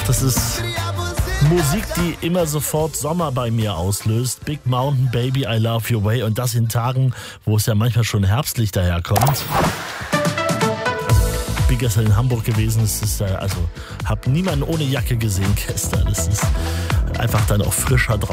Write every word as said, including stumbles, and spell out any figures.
Das ist Musik, die immer sofort Sommer bei mir auslöst. Big Mountain Baby, I Love Your Way. Und das in Tagen, wo es ja manchmal schon herbstlich daherkommt. Ich bin gestern in Hamburg gewesen. Es ist, also, hab niemanden ohne Jacke gesehen gestern. Das ist einfach dann auch frischer draußen.